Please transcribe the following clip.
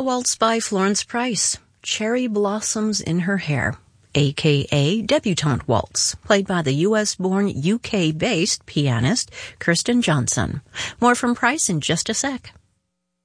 A waltz by Florence Price, Cherry Blossoms in Her Hair, a.k.a. Debutante Waltz, played by the U.S.-born, UK-based pianist Kirsten Johnson. More from Price in just a sec.